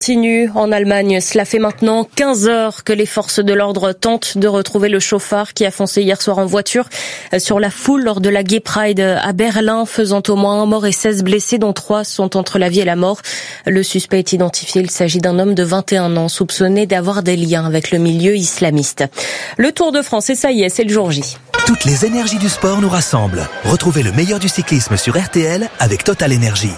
Continue en Allemagne. Cela fait maintenant 15 heures que les forces de l'ordre tentent de retrouver le chauffard qui a foncé hier soir en voiture sur la foule lors de la Gay Pride à Berlin, faisant au moins un mort et 16 blessés, dont 3 sont entre la vie et la mort. Le suspect est identifié. Il s'agit d'un homme de 21 ans soupçonné d'avoir des liens avec le milieu islamiste. Le Tour de France, et ça y est, c'est le jour J. Toutes les énergies du sport nous rassemblent. Retrouvez le meilleur du cyclisme sur RTL avec Total Énergie.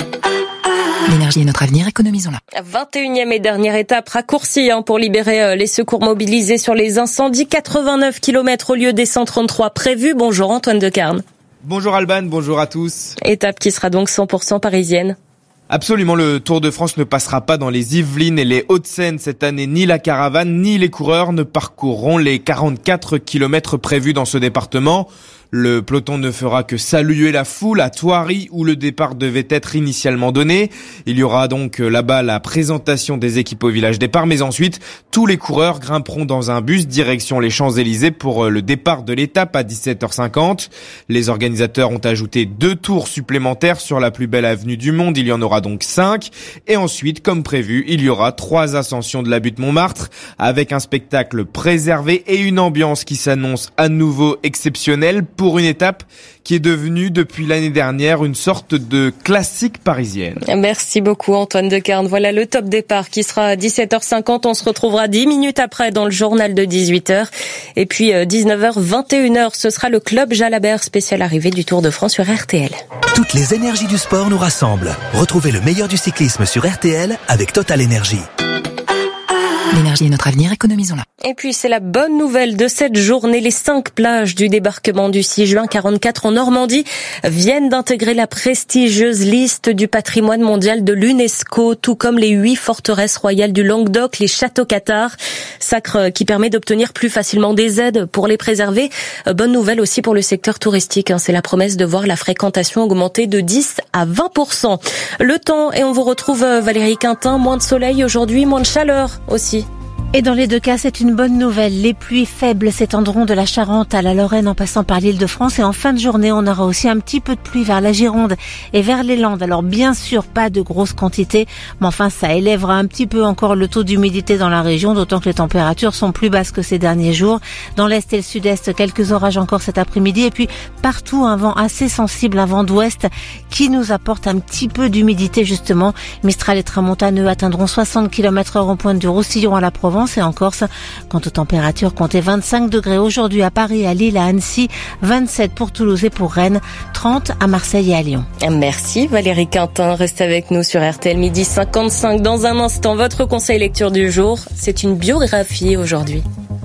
L'énergie est notre avenir, économisons-la. 21e et dernière étape raccourcie pour libérer les secours mobilisés sur les incendies. 89 km au lieu des 133 prévus. Bonjour Antoine Decarne. Bonjour Alban, bonjour à tous. Étape qui sera donc 100% parisienne. Absolument, le Tour de France ne passera pas dans les Yvelines et les Hauts-de-Seine cette année. Ni la caravane, ni les coureurs ne parcourront les 44 km prévus dans ce département. Le peloton ne fera que saluer la foule à Thoiry où le départ devait être initialement donné. Il y aura donc là-bas la présentation des équipes au village départ, mais ensuite tous les coureurs grimperont dans un bus direction les Champs-Élysées pour le départ de l'étape à 17h50. Les organisateurs ont ajouté 2 tours supplémentaires sur la plus belle avenue du monde. Il y en aura donc 5. Et ensuite, comme prévu, il y aura 3 ascensions de la butte Montmartre avec un spectacle préservé et une ambiance qui s'annonce à nouveau exceptionnelle pour une étape qui est devenue depuis l'année dernière une sorte de classique parisienne. Merci beaucoup Antoine Decarne. Voilà le top départ qui sera à 17h50. On se retrouvera 10 minutes après dans le journal de 18h. Et puis 19h, 21h, ce sera le Club Jalabert spécial arrivée du Tour de France sur RTL. Toutes les énergies du sport nous rassemblent. Retrouvez le meilleur du cyclisme sur RTL avec Total Énergie. L'énergie est notre avenir, économisons-la. Et puis c'est la bonne nouvelle de cette journée. Les 5 plages du débarquement du 6 juin 44 en Normandie viennent d'intégrer la prestigieuse liste du patrimoine mondial de l'UNESCO, tout comme les 8 forteresses royales du Languedoc, les châteaux cathares. Sacre qui permet d'obtenir plus facilement des aides pour les préserver. Bonne nouvelle aussi pour le secteur touristique. C'est la promesse de voir la fréquentation augmenter de 10 à 20%. Le temps, et on vous retrouve Valérie Quintin. Moins de soleil aujourd'hui, moins de chaleur aussi. Et dans les deux cas, c'est une bonne nouvelle. Les pluies faibles s'étendront de la Charente à la Lorraine en passant par l'Île-de-France. Et en fin de journée, on aura aussi un petit peu de pluie vers la Gironde et vers les Landes. Alors bien sûr, pas de grosses quantités, mais enfin ça élèvera un petit peu encore le taux d'humidité dans la région, d'autant que les températures sont plus basses que ces derniers jours. Dans l'est et le sud-est, quelques orages encore cet après-midi. Et puis partout, un vent assez sensible, un vent d'ouest qui nous apporte un petit peu d'humidité justement. Mistral et tramontaneux atteindront 60 km/h en pointe du Roussillon à la Provence et en Corse. Quant aux températures, comptez 25 degrés aujourd'hui à Paris, à Lille, à Annecy, 27 pour Toulouse et pour Rennes, 30 à Marseille et à Lyon. Merci Valérie Quintin, restez avec nous sur RTL midi 55. Dans un instant, votre conseil lecture du jour, c'est une biographie aujourd'hui.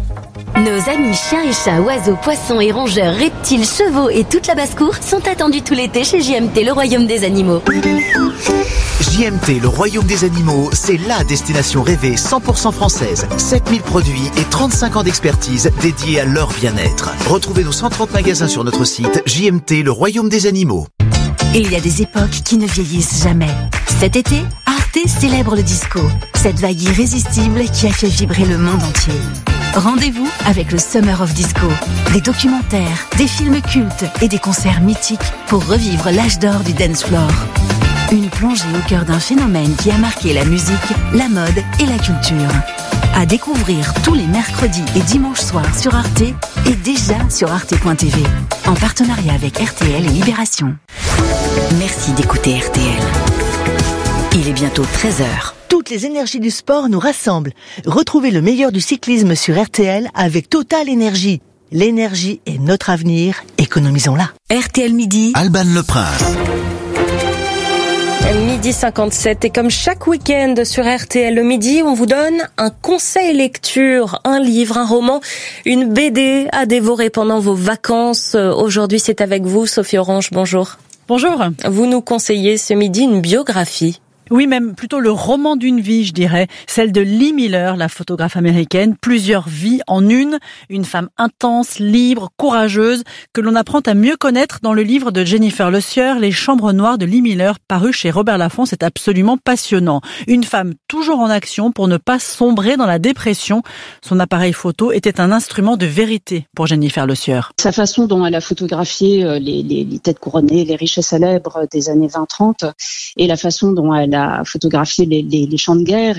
Nos amis chiens et chats, oiseaux, poissons et rongeurs, reptiles, chevaux et toute la basse-cour sont attendus tout l'été chez JMT, le royaume des animaux. JMT, le royaume des animaux, c'est la destination rêvée 100% française. 7000 produits et 35 ans d'expertise dédiés à leur bien-être. Retrouvez nos 130 magasins sur notre site JMT, le royaume des animaux. Et il y a des époques qui ne vieillissent jamais. Cet été, Arte célèbre le disco. Cette vague irrésistible qui a fait vibrer le monde entier. Rendez-vous avec le Summer of Disco. Des documentaires, des films cultes et des concerts mythiques pour revivre l'âge d'or du dance floor. Une plongée au cœur d'un phénomène qui a marqué la musique, la mode et la culture. À découvrir tous les mercredis et dimanches soirs sur Arte et déjà sur arte.tv. En partenariat avec RTL et Libération. Merci d'écouter RTL. Il est bientôt 13h. Toutes les énergies du sport nous rassemblent. Retrouvez le meilleur du cyclisme sur RTL avec Total Énergie. L'énergie est notre avenir, économisons-la. RTL Midi. Alban Leprince. Midi 57 et comme chaque week-end sur RTL le midi, on vous donne un conseil lecture, un livre, un roman, une BD à dévorer pendant vos vacances. Aujourd'hui, c'est avec vous, Sophie Orange, bonjour. Bonjour. Vous nous conseillez ce midi une biographie. Oui, même plutôt le roman d'une vie, je dirais. Celle de Lee Miller, la photographe américaine. Plusieurs vies en une femme intense, libre, courageuse, que l'on apprend à mieux connaître dans le livre de Jennifer Le Sieur, Les Chambres Noires de Lee Miller, paru chez Robert Laffont. C'est absolument passionnant. Une femme toujours en action pour ne pas sombrer dans la dépression. Son appareil photo était un instrument de vérité pour Jennifer Le Sieur. Sa façon dont elle a photographié les têtes couronnées, les riches et célèbres des années 20-30, et la façon dont elle a photographié les champs de guerre